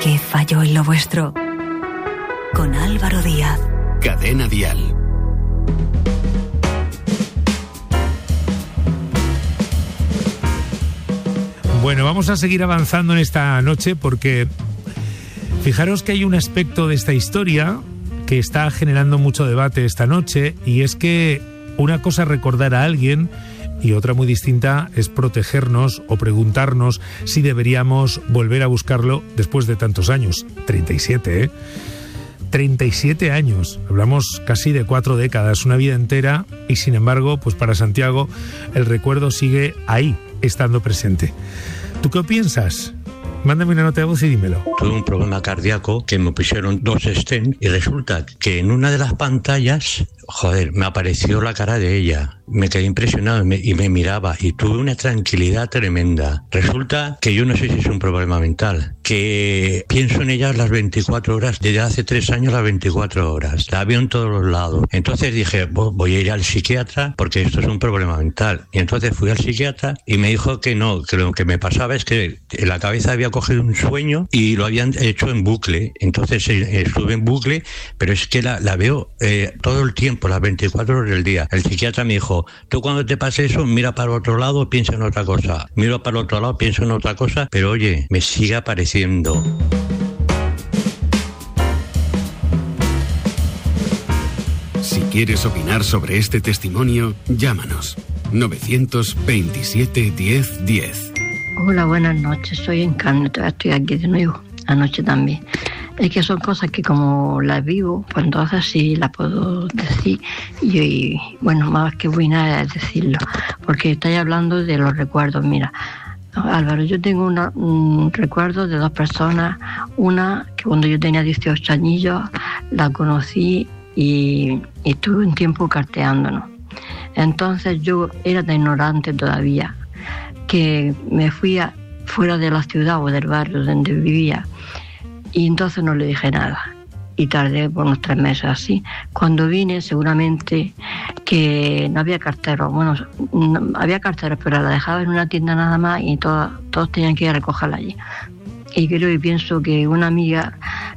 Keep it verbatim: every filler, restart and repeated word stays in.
¿Qué falló en lo vuestro? Con Álvaro Díaz. Cadena Dial. Bueno, vamos a seguir avanzando en esta noche porque fijaros que hay un aspecto de esta historia que está generando mucho debate esta noche, y es que una cosa es recordar a alguien y otra muy distinta es protegernos o preguntarnos si deberíamos volver a buscarlo después de tantos años. treinta y siete, ¿eh? treinta y siete años, hablamos casi de cuatro décadas, una vida entera, y sin embargo, pues para Santiago el recuerdo sigue ahí, estando presente. ¿Tú qué piensas? Mándame una nota de voz y dímelo. Tuve un problema cardíaco que me pusieron dos stents y resulta que en una de las pantallas, joder, me apareció la cara de ella. Me quedé impresionado y me, y me miraba y tuve una tranquilidad tremenda. Resulta que yo no sé si es un problema mental, que pienso en ella las veinticuatro horas, desde hace tres años las veinticuatro horas. La veo en todos los lados. Entonces dije, voy a ir al psiquiatra porque esto es un problema mental. Y entonces fui al psiquiatra y me dijo que no, que lo que me pasaba es que en la cabeza había cogido un sueño y lo habían hecho en bucle. Entonces eh, estuve en bucle, pero es que la, la veo eh, todo el tiempo, las veinticuatro horas del día. El psiquiatra me dijo, tú cuando te pase eso, mira para otro lado, piensa en otra cosa. Miro para el otro lado, pienso en otra cosa, pero oye, me sigue apareciendo. Si quieres opinar sobre este testimonio, llámanos. novecientos veintisiete diez diez. Hola, buenas noches. Soy Encarne, estoy aquí de nuevo. Anoche también. Es que son cosas que como las vivo, pues entonces sí las puedo decir. Y, y bueno, más que buena es decirlo. Porque estáis hablando de los recuerdos. Mira, Álvaro, yo tengo una, un recuerdo de dos personas. Una que cuando yo tenía dieciocho añillos la conocí y, y estuve un tiempo carteándonos. Entonces yo era tan ignorante todavía que me fui a, fuera de la ciudad o del barrio donde vivía, y entonces no le dije nada y tardé por unos tres meses así. Cuando vine, seguramente que no había carteros, bueno, no, había carteros, pero la dejaba en una tienda nada más y todos, todos tenían que ir a recogerla allí. Y creo y pienso que una amiga